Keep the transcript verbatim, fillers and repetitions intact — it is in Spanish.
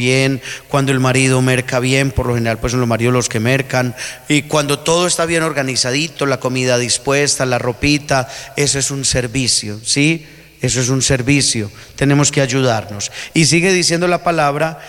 bien, cuando el marido merca bien, por lo general pues son los maridos los que mercan, y cuando todo está bien organizadito, la comida dispuesta, la ropita, eso es un servicio, ¿sí? Eso es un servicio, tenemos que ayudarnos. Y sigue diciendo la palabra